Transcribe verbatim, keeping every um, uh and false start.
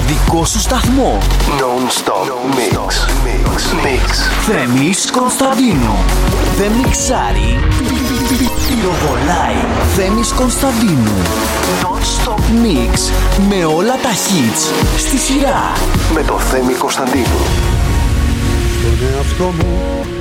δικό σου σταθμό. Non-stop mix. Mix. Mix. Θέμης Κωνσταντίνου. Δεν μιξάρει, πυροβολάει. Θέμης Κωνσταντίνου. Non-stop mix. Με όλα τα hits στη σειρά. Με το Θέμη Κωνσταντίνου. Στον εαυτό μου